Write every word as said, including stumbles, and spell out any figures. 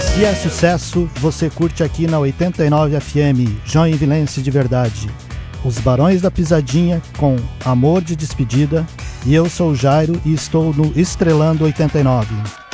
Se é sucesso, você curte aqui na oitenta e nove F M, Joinvilense de verdade. Os Barões da Pisadinha com Amor de Despedida. E eu sou o Jairo e estou no Estrelando oitenta e nove.